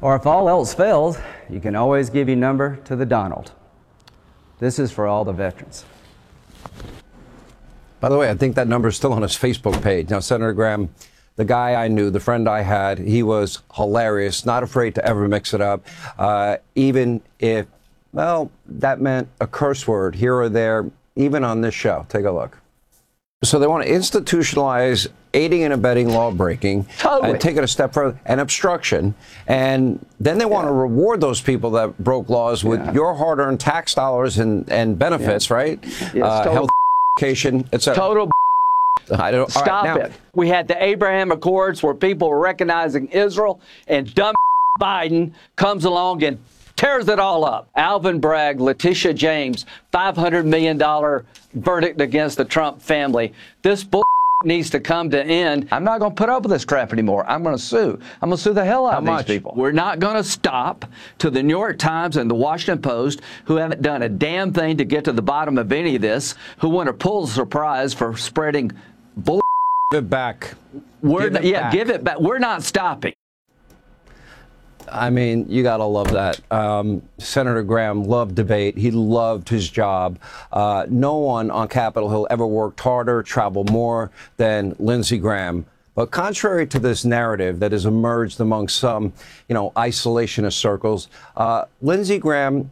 Or if all else fails, you can always give your number to the Donald. This is for all the veterans. By the way, I think that number is still on his Facebook page. Now, Senator Graham, the guy I knew, the friend I had, he was hilarious, not afraid to ever mix it up, even if, well, that meant a curse word here or there, even on this show. Take a look. So they want to institutionalize aiding and abetting law breaking, and take it a step further, and obstruction. And then they want to reward those people that broke laws with your hard-earned tax dollars and benefits, right? Yes, health, education, etc. Total. I don't, Stop it. We had the Abraham Accords where people were recognizing Israel, and dumb Biden comes along and tears it all up. Alvin Bragg, Letitia James, $500 million verdict against the Trump family. This bull needs to come to end. I'm not going to put up with this crap anymore. I'm going to sue. I'm going to sue the hell out of these people. We're not going to stop till the New York Times and the Washington Post, who haven't done a damn thing to get to the bottom of any of this, who want a Pulitzer Prize for spreading bull. Give it back. Give it back. We're not stopping. I mean, you got to love that. Senator Graham loved debate. He loved his job. No one on Capitol Hill ever worked harder, traveled more than Lindsey Graham. But contrary to this narrative that has emerged among some, isolationist circles, Lindsey Graham,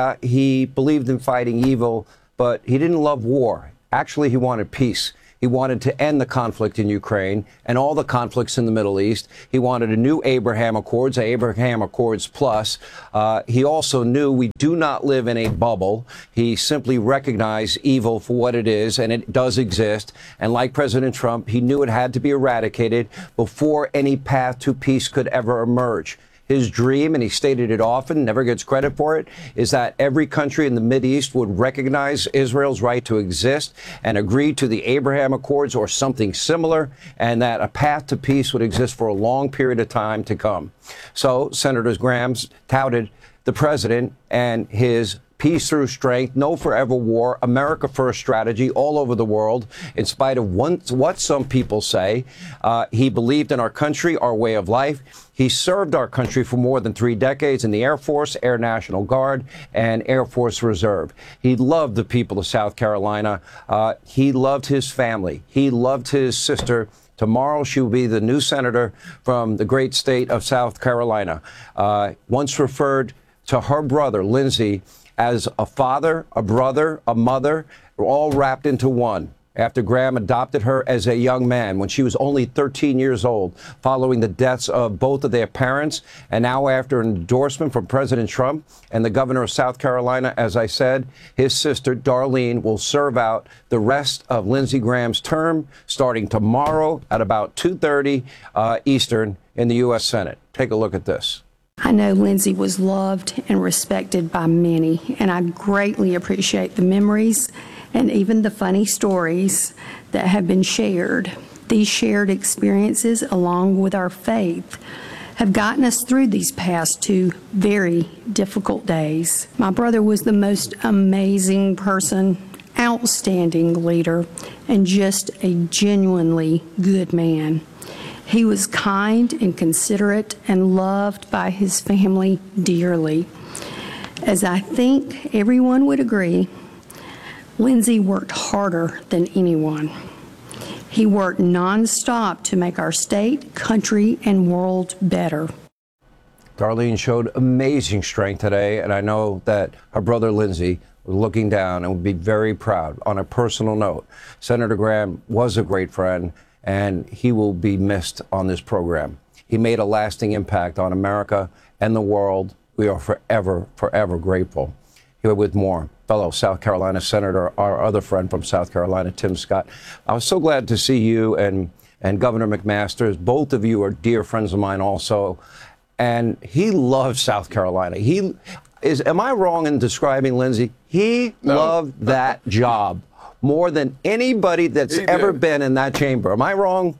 he believed in fighting evil, but he didn't love war. Actually, he wanted peace. He wanted to end the conflict in Ukraine and all the conflicts in the Middle East. He wanted a new Abraham Accords, Abraham Accords Plus. He also knew we do not live in a bubble. He simply recognized evil for what it is, and it does exist. And like President Trump, he knew it had to be eradicated before any path to peace could ever emerge. His dream, and he stated it often, never gets credit for it, is that every country in the Mideast would recognize Israel's right to exist and agree to the Abraham Accords or something similar, and that a path to peace would exist for a long period of time to come. So Senator Graham touted the president and his peace through strength, no forever war, America first strategy all over the world, in spite of what some people say. He believed in our country, our way of life. He served our country for more than 3 decades in the Air Force, Air National Guard, and Air Force Reserve. He loved the people of South Carolina. He loved his family. He loved his sister. Tomorrow she will be the new senator from the great state of South Carolina. Once referred to her brother, Lindsey, as a father, a brother, a mother, all wrapped into one, after Graham adopted her as a young man when she was only 13 years old, following the deaths of both of their parents. And now, after an endorsement from President Trump and the governor of South Carolina, as I said, his sister, Darlene, will serve out the rest of Lindsey Graham's term starting tomorrow at about 2:30 Eastern in the U.S. Senate. Take a look at this. I know Lindsey was loved and respected by many, and I greatly appreciate the memories and even the funny stories that have been shared. These shared experiences, along with our faith, have gotten us through these past 2 very difficult days. My brother was the most amazing person, outstanding leader, and just a genuinely good man. He was kind and considerate and loved by his family dearly. As I think everyone would agree, Lindsey worked harder than anyone. He worked nonstop to make our state, country, and world better. Darlene showed amazing strength today, and I know that her brother Lindsey was looking down and would be very proud. On a personal note, Senator Graham was a great friend, and he will be missed on this program. He made a lasting impact on America and the world. We are forever, forever grateful. Here with more, fellow South Carolina Senator, our other friend from South Carolina, Tim Scott. I was so glad to see you and Governor McMaster. Both of you are dear friends of mine also. And he loves South Carolina. Am I wrong in describing Lindsey? He loved that job more than anybody that's ever been in that chamber. Am I wrong?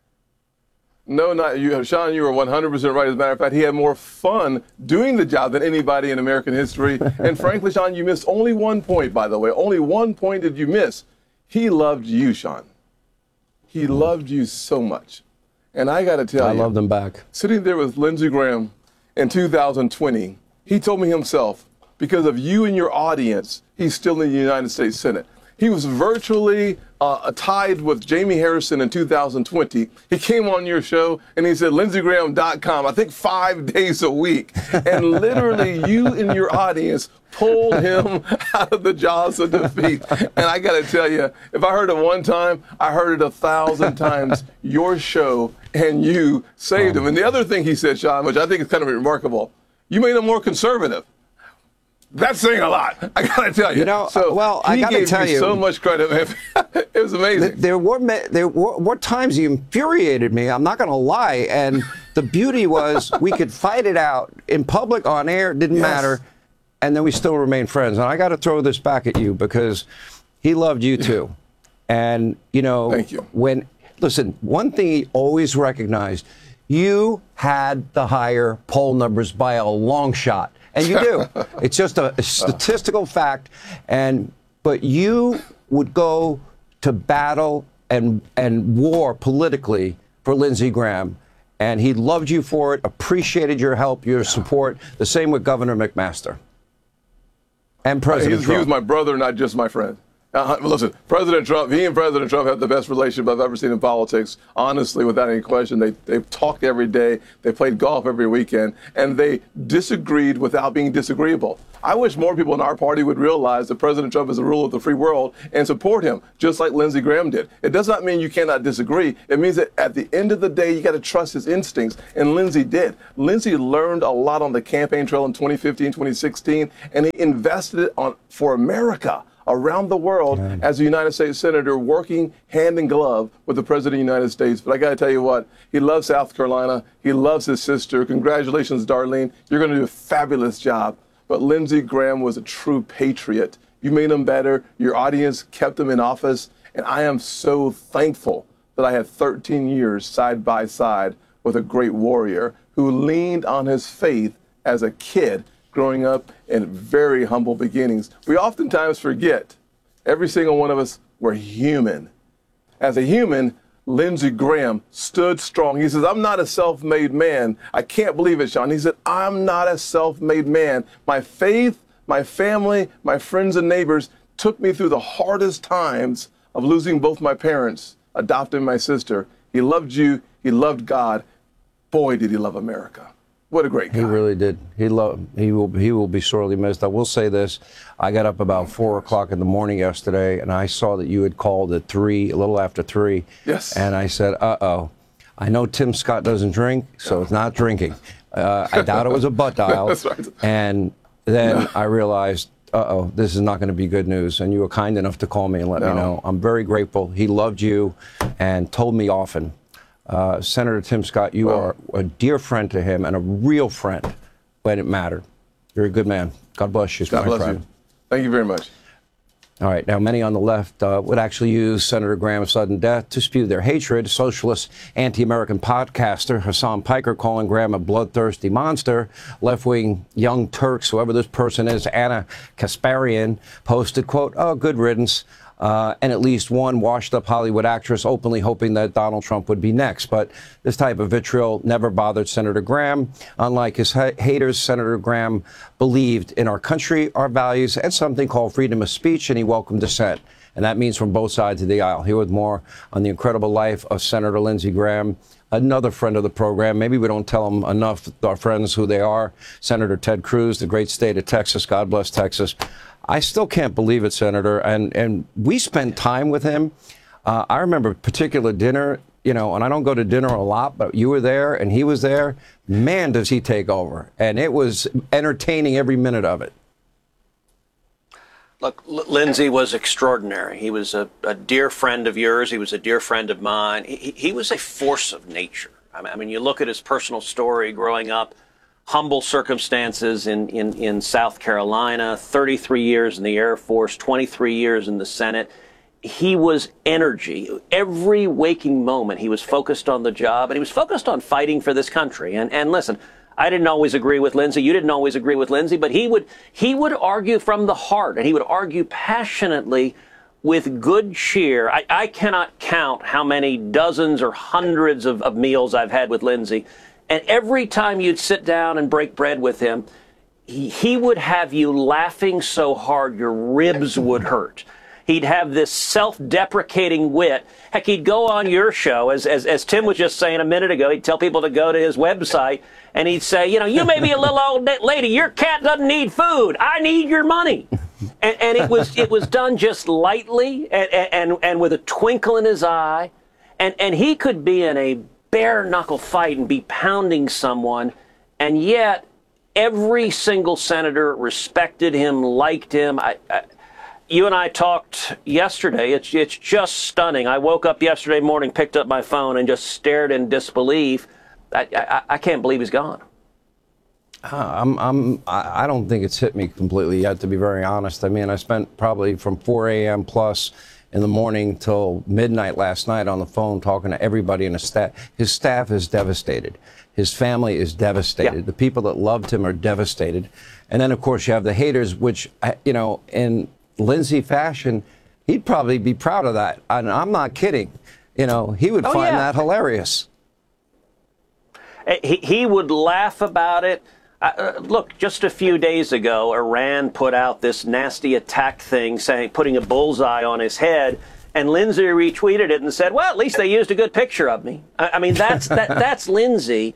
No, not you. Sean, you were 100% right. As a matter of fact, he had more fun doing the job than anybody in American history. And frankly, Sean, you missed only 1 point, by the way. Only 1 point did you miss. He loved you, Sean. He loved you so much. And I got to tell you. I loved him back. Sitting there with Lindsey Graham in 2020, he told me himself, because of you and your audience, he's still in the United States Senate. He was virtually tied with Jamie Harrison in 2020. He came on your show and he said, LindseyGraham.com, I think 5 days a week. And literally you and your audience pulled him out of the jaws of defeat. And I got to tell you, if I heard it one time, I heard it 1,000 times. Your show and you saved him. And the other thing he said, Sean, which I think is kind of remarkable, you made him more conservative. That's saying a lot. I gotta tell you. You know, so well, I gotta tell you, so much credit, man. It was amazing. There were times he infuriated me. I'm not gonna lie. And the beauty was we could fight it out in public, on air. It didn't matter, and then we still remain friends. And I got to throw this back at you because he loved you too. And you know, thank you. Listen, one thing he always recognized: you had the higher poll numbers by a long shot. And you do. It's just a statistical fact. But you would go to battle and war politically for Lindsey Graham. And he loved you for it, appreciated your help, your support. The same with Governor McMaster and President Trump. He was my brother, not just my friend. Listen, President Trump, he and President Trump have the best relationship I've ever seen in politics, honestly, without any question. They've talked every day. They played golf every weekend, and they disagreed without being disagreeable. I wish more people in our party would realize that President Trump is the ruler of the free world and support him, just like Lindsey Graham did. It does not mean you cannot disagree. It means that at the end of the day, you got to trust his instincts, and Lindsey did. Lindsey learned a lot on the campaign trail in 2015, 2016, and he invested it for America, around the world, as a United States Senator, working hand in glove with the President of the United States. But I got to tell you what, he loves South Carolina. He loves his sister. Congratulations, Darlene. You're going to do a fabulous job. But Lindsey Graham was a true patriot. You made him better. Your audience kept him in office. And I am so thankful that I had 13 years side by side with a great warrior who leaned on his faith as a kid, growing up in very humble beginnings. We oftentimes forget, every single one of us, we're human. As a human, Lindsey Graham stood strong. He says, I'm not a self-made man. I can't believe it, Sean. He said, I'm not a self-made man. My faith, my family, my friends and neighbors took me through the hardest times of losing both my parents, adopting my sister. He loved you. He loved God. Boy, did he love America. What a great guy. He really did. He will be sorely missed. I will say this. I got up about 4 o'clock in the morning yesterday, and I saw that you had called at 3, a little after 3. Yes. And I said, uh-oh. I know Tim Scott doesn't drink, so it's not drinking. I doubt it was a butt dial. That's right. And then I realized, uh-oh, this is not going to be good news. And you were kind enough to call me and let me know. I'm very grateful. He loved you and told me often. Senator Tim Scott, you are a dear friend to him and a real friend when it mattered. You're a good man. God bless you, my friend. You. Thank you very much. All right. Now, many on the left would actually use Senator Graham's sudden death to spew their hatred. Socialist, anti-American podcaster Hassan Piker calling Graham a bloodthirsty monster. Left-wing Young Turks, whoever this person is, Anna Kasparian, posted, quote, oh, good riddance. And at least one washed-up Hollywood actress openly hoping that Donald Trump would be next. But this type of vitriol never bothered Senator Graham. Unlike his haters, Senator Graham believed in our country, our values, and something called freedom of speech, and he welcomed dissent. And that means from both sides of the aisle. Here with more on the incredible life of Senator Lindsey Graham, another friend of the program. Maybe we don't tell them enough, our friends, who they are. Senator Ted Cruz, the great state of Texas. God bless Texas. I still can't believe it, Senator. And we spent time with him. I remember a particular dinner, you know, and I don't go to dinner a lot, but you were there and he was there. Man, does he take over. And it was entertaining every minute of it. Look, Lindsey was extraordinary. He was a dear friend of yours. He was a dear friend of mine. He was a force of nature. I mean, you look at his personal story growing up, humble circumstances in South Carolina, 33 years in the Air Force, 23 years in the Senate. He was energy. Every waking moment, he was focused on the job, and he was focused on fighting for this country. And listen, I didn't always agree with Lindsey. You didn't always agree with Lindsey, but he would argue from the heart, and he would argue passionately with good cheer. I cannot count how many dozens or hundreds of meals I've had with Lindsey. And every time you'd sit down and break bread with him, he would have you laughing so hard your ribs would hurt. He'd have this self-deprecating wit. Heck, he'd go on your show, as Tim was just saying a minute ago, he'd tell people to go to his website, and he'd say, you know, you may be a little old lady, your cat doesn't need food, I need your money. And it was done just lightly and with a twinkle in his eye. And he could be in a bare-knuckle fight and be pounding someone, and yet every single senator respected him, liked him. You and I talked yesterday. It's just stunning. I woke up yesterday morning, picked up my phone, and just stared in disbelief. I can't believe he's gone. I don't think it's hit me completely yet, to be very honest. I mean, I spent probably from 4 a.m. plus in the morning till midnight last night on the phone talking to everybody in his staff. His staff is devastated. His family is devastated. Yeah. The people that loved him are devastated. And then, of course, you have the haters, which, you know, in Lindsey fashion, he'd probably be proud of that. And I'm not kidding. You know, he would find that hilarious. He would laugh about it. Look, just a few days ago, Iran put out this nasty attack thing saying, putting a bullseye on his head, and Lindsey retweeted it and said, well, at least they used a good picture of me. I mean, that's Lindsey.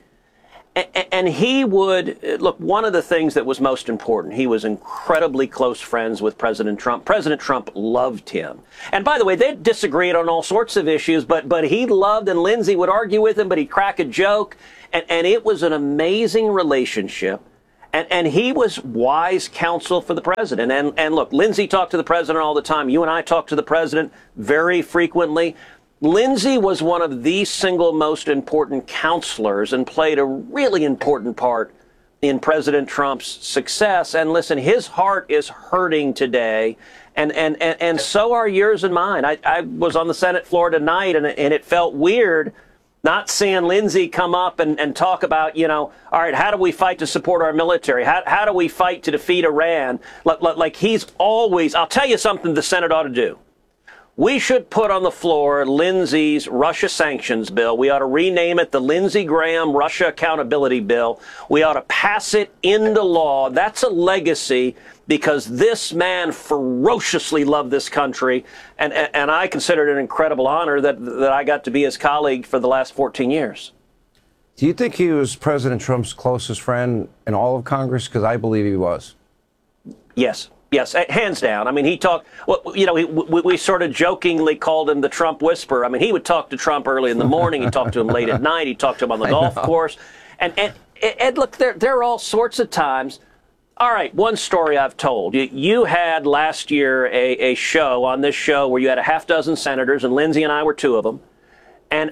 And he would, look, one of the things that was most important, he was incredibly close friends with President Trump. President Trump loved him. And by the way, they disagreed on all sorts of issues, but he loved, and Lindsey would argue with him, but he'd crack a joke. And it was an amazing relationship. And he was wise counsel for the president. And look, Lindsey talked to the president all the time. You and I talked to the president very frequently. Lindsey was one of the single most important counselors and played a really important part in President Trump's success. And listen, his heart is hurting today, and so are yours and mine. I was on the Senate floor tonight, and it felt weird not seeing Lindsey come up and talk about, you know, all right, how do we fight to support our military? How do we fight to defeat Iran? Like he's always, I'll tell you something the Senate ought to do. We should put on the floor Lindsey's Russia sanctions bill. We ought to rename it the Lindsey Graham Russia Accountability Bill. We ought to pass it into law. That's a legacy because this man ferociously loved this country. And I consider it an incredible honor that I got to be his colleague for the last 14 years. Do you think he was President Trump's closest friend in all of Congress? Because I believe he was. Yes. Yes, hands down. I mean, he talked, well, you know, we sort of jokingly called him the Trump whisperer. I mean, he would talk to Trump early in the morning. He'd talk to him late at night. He'd talk to him on the golf course. And look, there are all sorts of times. All right, one story I've told. You had last year a show on this show where you had a half dozen senators, and Lindsey and I were two of them. And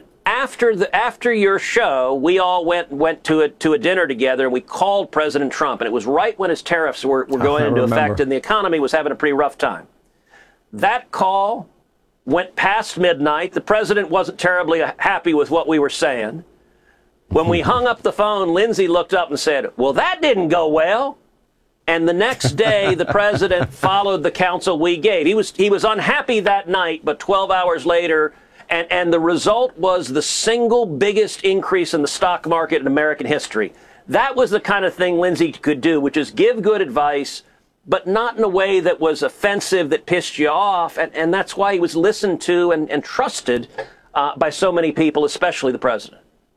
after your show, we all went to a dinner together, and we called President Trump, and it was right when his tariffs were going into effect, and the economy was having a pretty rough time. That call went past midnight. The president wasn't terribly happy with what we were saying. When we hung up the phone, Lindsey looked up and said, "Well, that didn't go well." And the next day, the president followed the counsel we gave. He was unhappy that night, but 12 hours later. And the result was the single biggest increase in the stock market in American history. That was the kind of thing Lindsey could do, which is give good advice, but not in a way that was offensive, that pissed you off. And that's why he was listened to and trusted by so many people, especially the president.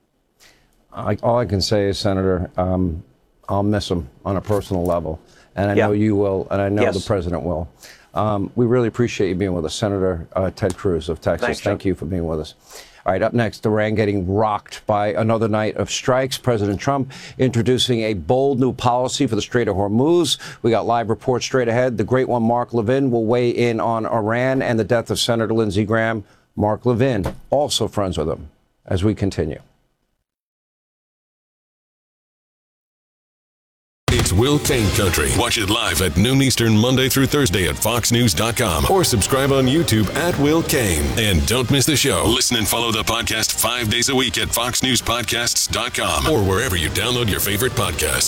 All I can say is, Senator, I'll miss him on a personal level. And I know you will, and I know the president will. We really appreciate you being with us, Senator Ted Cruz of Texas. Thanks, Thank you for being with us. All right, up next, Iran getting rocked by another night of strikes. President Trump introducing a bold new policy for the Strait of Hormuz. We got live reports straight ahead. The great one, Mark Levin, will weigh in on Iran and the death of Senator Lindsey Graham. Mark Levin, also friends with him, as we continue. It's Will Cain Country. Watch it live at noon Eastern, Monday through Thursday at foxnews.com or subscribe on YouTube at Will Cain. And don't miss the show. Listen and follow the podcast 5 days a week at foxnewspodcasts.com or wherever you download your favorite podcasts.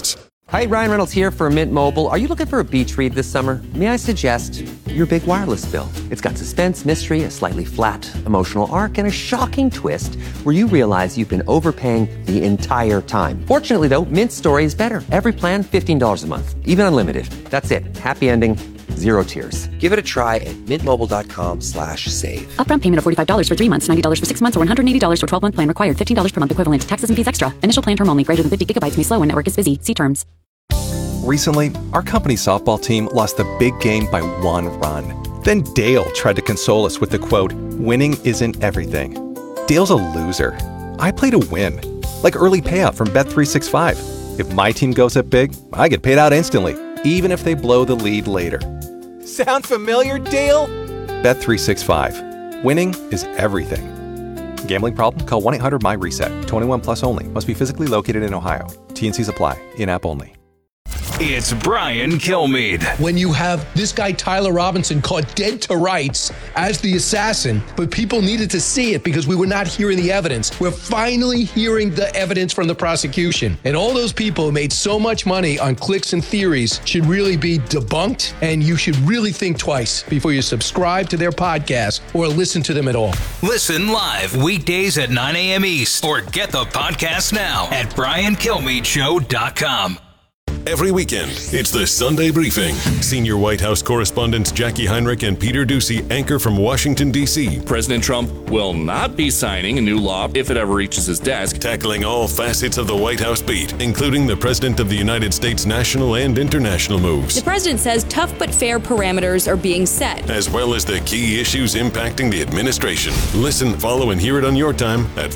Hi, Ryan Reynolds here for Mint Mobile. Are you looking for a beach read this summer? May I suggest your big wireless bill? It's got suspense, mystery, a slightly flat emotional arc, and a shocking twist where you realize you've been overpaying the entire time. Fortunately, though, Mint's story is better. Every plan, $15 a month, even unlimited. That's it. Happy ending. Zero tears. Give it a try at mintmobile.com/save. Upfront payment of $45 for 3 months, $90 for 6 months, or $180 for 12-month plan required. $15 per month equivalent. Taxes and fees extra. Initial plan term only. Greater than 50 gigabytes may slow when network is busy. See terms. Recently, our company's softball team lost the big game by 1 run. Then Dale tried to console us with the quote, "Winning isn't everything." Dale's a loser. I play to win. Like early payout from Bet365. If my team goes up big, I get paid out instantly, even if they blow the lead later. Sound familiar, Dale? Bet365. Winning is everything. Gambling problem? Call 1-800-MY-RESET. 21 plus only. Must be physically located in Ohio. T&Cs apply. In-app only. It's Brian Kilmeade. When you have this guy, Tyler Robinson, caught dead to rights as the assassin, but people needed to see it because we were not hearing the evidence. We're finally hearing the evidence from the prosecution. And all those people who made so much money on clicks and theories should really be debunked, and you should really think twice before you subscribe to their podcast or listen to them at all. Listen live weekdays at 9 a.m. East or get the podcast now at BrianKilmeadeShow.com. Every weekend, it's the Sunday Briefing. Senior White House correspondents Jackie Heinrich and Peter Doocy anchor from Washington, D.C. President Trump will not be signing a new law if it ever reaches his desk. Tackling all facets of the White House beat, including the President of the United States national and international moves. The president says tough but fair parameters are being set, as well as the key issues impacting the administration. Listen, follow, and hear it on your time at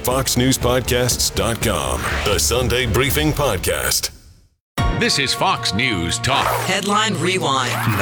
FoxNewsPodcasts.com. The Sunday Briefing Podcast. This is Fox News Talk. Headline Rewind.